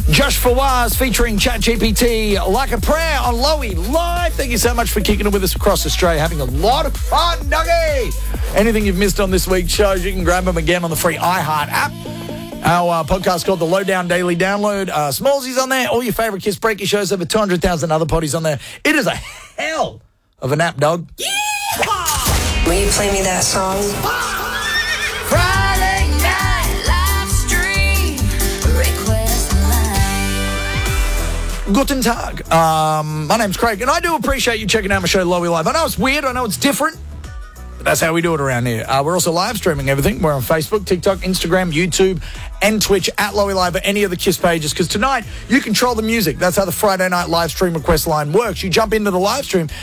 Josh Fawaz featuring ChatGPT, Like a Prayer on Lowy Live. Thank you so much for kicking it with us across Australia. Having a lot of fun, Dougie. Anything you've missed on this week's shows, you can grab them again on the free iHeart app. Our podcast called The Lowdown Daily Download. Smallsy's on there. All your favourite Kiss Breaky shows. Over 200,000 other potties on there. It is a hell of an app, dog. Yeehaw! Will you play me that song? Friday night live stream request line. Guten Tag. My name's Craig, and I do appreciate you checking out my show, Lowy Live. I know it's weird. I know it's different. But that's how we do it around here. We're also live streaming everything. We're on Facebook, TikTok, Instagram, YouTube, and Twitch at Lowy Live or any of the Kiss pages. Because tonight, you control the music. That's how the Friday night live stream request line works. You jump into the live stream